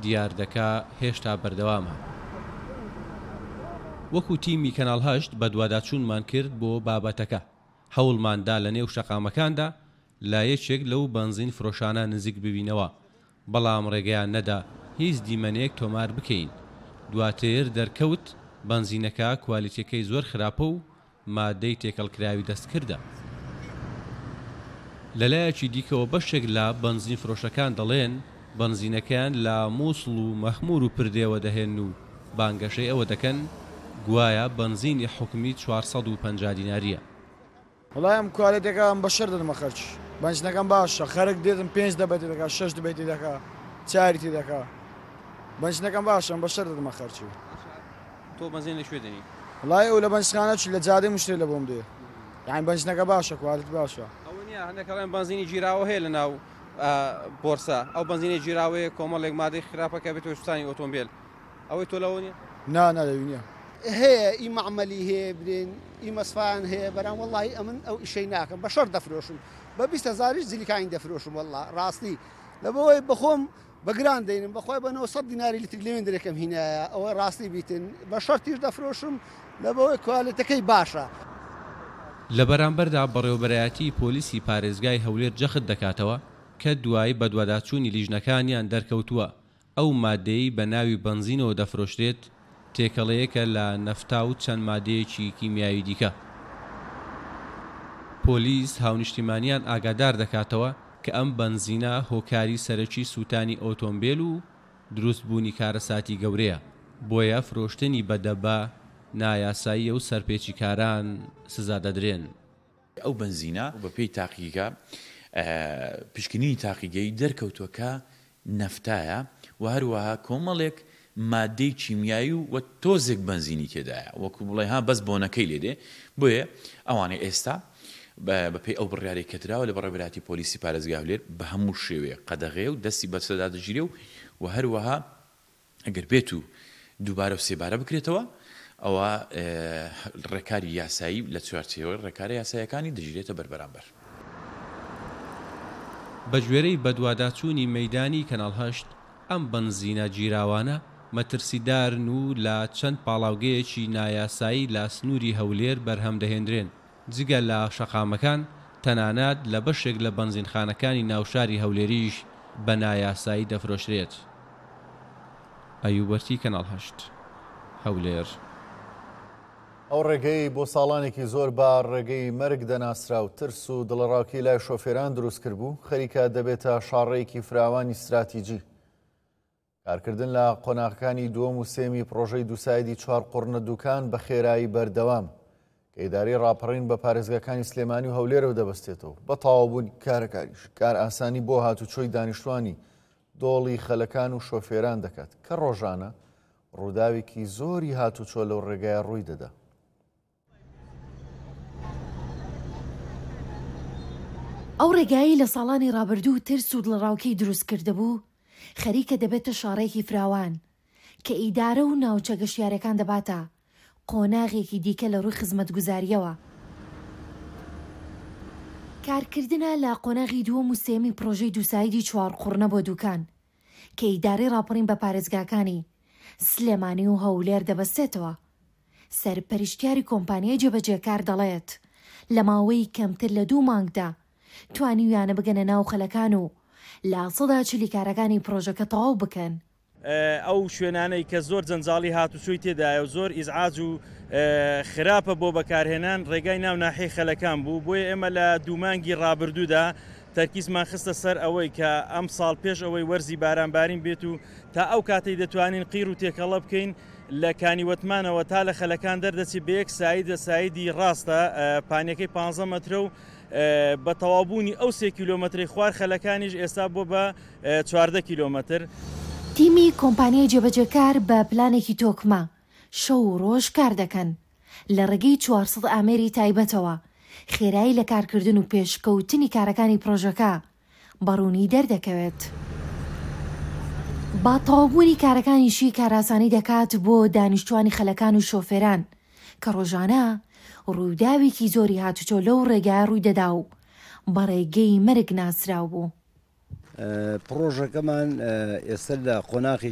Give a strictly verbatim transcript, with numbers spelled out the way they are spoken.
دیار دەکا هێشتا بەردەوامە. وەکو تیمی کەناڵ هەشت بە دوواداچوونمان کرد بۆ بابەتەکە، هەوڵماندا لە نێو شەقامەکاندا لا یەکێک لەو بەنزین فرۆشانە نزیک ببینەوە، بەڵام ڕێگەیان نەدا هیچ دیمەنێک تۆمار بکەین. دواتر دەرکەوت بەنزینەکە کوالیتیەکەی زۆر خراپە و مادەی تێکەڵکراوی دەست کردە. لەلایەکی دیکەوە بەشێک لە بەنزین فرۆشەکان دەڵێن بەنزینەکەیان لە مووسڵ و مەخمور و پردێوە دەهێن و بانگەشەی ئەوە دەکەن گوایە بەنزینی حکومی چوارسەد و پەنجا دیناریە. وڵای ئەم کوالیتیەکەم بەشەر دەدەمە خەرج، بەنزینەکەم باشە، خەرک دێتم پێنج دەبێتی دەکا، شەش دەبێتی دەکا، چاریتی دەکا، بەنزینەکەم باشە بەشەر دەدەمە خەرچی. تۆ بەنزین لەکوێ دەنی؟ وڵای ئەو لە بەنزخانە چی لە جادەی مشتری لە بۆم دێ، یعنی بەنزینەکە باشە، کوالیتی باشە. ئەوە نییە هەندێکەڵێن بەنزینی جیراوە هەیە لە ناو بۆرسا، ئەو بەنزینی جیراوەیە کۆمەڵێک مادەی خراپەکە بێتەوە شتانی ئۆتۆمبیل، ئەوەی تۆ لەوە نییە؟ نا نەلەوی نییە. هەیە ئی مەعمەلی هەیە برێن ئی مەسفان هەیە بەرام وەڵی ئەمن ئەو ئیشەی ناکەم بەشەر دەفرۆشم بە بیست هەزاریش زیلیکانی دەفرۆشم وەڵا ڕاستی لەبەوەی بەخۆم بەگران دەینم بەخۆی بە نۆ سەد دیناری لیتر لێوێن درێکم هینایە ئەوە ڕاستی بیتن بەشەر تیش دەفرۆشم لەبەوەی کوالیتەکەی باشە. لە بەرامبەردا بەڕێوەبەرایەتی پۆلیسی پارێزگای هەولێر جەخت دەکاتەوە کە دوای بە دوواداچوونی لیژنەکانیان دەرکەوتووە ئەو مادەی بە ناوی بەنزینەوە دەفرۆشرێت تێکەڵەیەکە لە نەفتا و چەند مادەیەکی کیمیاوی دیکە. پۆلیس هاونیشتیمانیان ئاگادار دەکاتەوە کە ئەم بەنزینە هۆکاری سەرەکی سووتانی ئۆتۆمبیل و دروستبوونی کارەساتی گەورەیە، بۆیە فرۆشتنی بەدەبە نایاساییە و سەرپێچی کاران سزا دەدرێن. ئەو بەنزینە بە پێی تاقیگا پشکنینی تاقیگەی دەرکەوتووەکە نەفتایە و هەروەها کۆمەڵێک مادەی چیمیایی و تۆزێک بەنزینی تێدایە، وەکو بڵێ ها بەس بۆنەکەی لێدێ. بۆیە ئەوانەی ئێستا بەپێی ئەو بڕیارەی کەدراوە لە بەڕێوەبەراتی پۆلیسی پارێزگای هەولێر بە هەموو شێوەیە قەدەغێ و دەستی بەسەدا دەگیرێ و هەروەها ئەگەر بێت و دووبارە و سێبارە بکرێتەوە ئەوە ڕێکاری یاسایی لە چوارچێوەی ڕێکارە یاساییەکانی دەگیرێتە بەربەرامبەر. بە گوێرەی بەدواداچوونی مەیدانی کەناڵ هەشت ئەم بەنزینە جیراوانە مەترسیدارن و لە چەند پاڵاوگەیەکی نایاسایی لە سنووری هەولێر بەرهەم دەهێنرێن، جگە لە شەقامەکان تەنانەت لە بەشێک لە بەنزینخانەکانی ناوشاری هەولێریش بە نایاسایی دەفرۆشرێت. ئەیوبەرتی کەناڵ هەشت هەولێر. ئەو ڕێگەی بۆ ساڵانێکی زۆر با ڕێگەی مەرگ دەناسرا و ترس و دڵڕاوکی لای شۆفێران دروست کردبوو خەریکە دەبێتە شاڕێیەکی فراوانی استراتیجی. کارکردن لە قۆناغەکانی دووەم و سێمی پرۆژەی دووسایدی چوار قوڕنە دووکان بە خێرایی بەردەوام کە ئیداری ڕاپەڕین بە پارێزگاکانی سلێمانی و هەولێرەوە دەبەستێتەوە بە تەواوبوونی کارەکاریش کار ئاسانی بۆ هاتوچۆی دانیشتوانی دۆڵی خەلەکان و شۆفێران دەکات کە ڕۆژانە ڕووداوێکی زۆری هاتوچۆ لەو ڕێگایە ڕووی دەدا. ئەو ڕێگایی لە ساڵانی ڕابردوو ترس و دڵڕاوکەی دروست کردهبوو خەریکە دەبێتە شاڕێکی فراوان کە ئیدارە و ناوچە گەشتیارەکان دەباتە قۆناغێکی دیکە لە ڕووی خزمەتگوزاریەوە. کارکردنە لە قۆناغی دووەم و سێمی پرۆژەی دووسایدی چوار قوڕنە بۆ دووکان کە ئیدارەی ڕاپەڕین بە پارێزگاکانی سلێمانی و هەولێر دەبەستێتەوە. سەرپەرشتیاری کۆمپانیای جێبەجێکار دەڵێت لە ماوەی کەمتر لە دوو مانگدا توانی ویانە بگەنە ناو خەلەکان و لا سەدا چلی کارەکانی پرۆژەکە تەواو بکەن. ئەو شوێنانەی کە زۆر جەنجاڵی هاتوچۆی تێدایە و زۆر ئیزعاج و خراپە بۆ بەکارهێنان ڕێگای ناو ناحەی خەلەکان بوو. بۆیە ئێمە لە دوومانگی ڕابردوودا تەرکیزمان خستە سەر ئەوەی کە ئەم ساڵ پێش ئەوەی وەرزی بارانبارین بێت و تا ئەو کاتەی دەتوانین قیر و تێکەڵە بکەین لە کانیوەتمانەوە تا لە خەلەکان دەردەچی بە یەک سایدە سایدی ڕاستە پانیەکەی پانزە مەترە و بە تەواوبوونی ئەو سێ کیلۆمەتری خوار خەلەکانیش ئێستا بۆ بە چواردە کیلۆمەتر. تیمی کۆمپانیای جێبەجێکار بە پلانێکی تۆکمە شەو و ڕۆژ کار دەکەن لە ڕێگەی چوارسەد ئامێری تایبەتەوە خێرایی لە کارکردن و پێشکەوتنی کارەکانی پرۆژەکە بەڕوونی دەردەکەوێت. با تەواوبوونی کارەکانیشی کاراسانی دەکات بۆ دانیشتوانی خەلەکان و شۆفێران کە ڕۆژانە ڕووداوێکی زۆری هاتوچۆ لەو ڕێگای ڕووی دەدا و بە ڕێگەی مەرگ ناسراو بوو. پرۆژەکەمان ئێستا لە قۆناغی